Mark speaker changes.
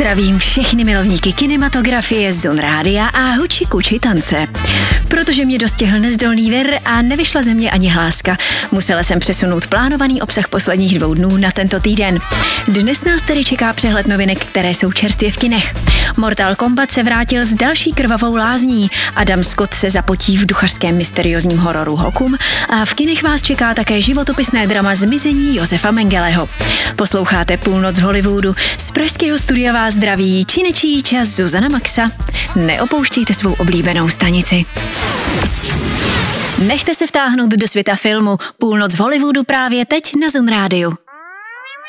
Speaker 1: Zdravím všechny milovníky kinematografie, Zone Rádia a huči kuči tance. Protože mě dostihl nezdolný vir a nevyšla ze mě ani hláska, musela jsem přesunout plánovaný obsah posledních 2 dnů na tento týden. Dnes nás tedy čeká přehled novinek, které jsou čerstvě v kinech. Mortal Kombat se vrátil s další krvavou lázní, Adam Scott se zapotí v duchařském mysteriózním hororu Hokum a v kinech vás čeká také životopisné drama Zmizení Josefa Mengeleho. Posloucháte Půlnoc v Hollywoodu, z pražského studia vás zdraví činečí čas Zuzana Maxa. Neopouštějte svou oblíbenou stanici. Nechte se vtáhnout do světa filmu. Půlnoc v Hollywoodu právě teď na Zone Rádiu.